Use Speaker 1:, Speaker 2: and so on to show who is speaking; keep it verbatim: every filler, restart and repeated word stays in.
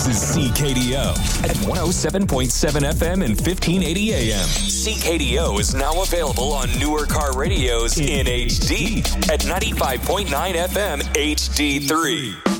Speaker 1: This is C K D O at one oh seven point seven F M and fifteen eighty A M. C K D O is now available on newer car radios in H D at ninety-five point nine F M H D three.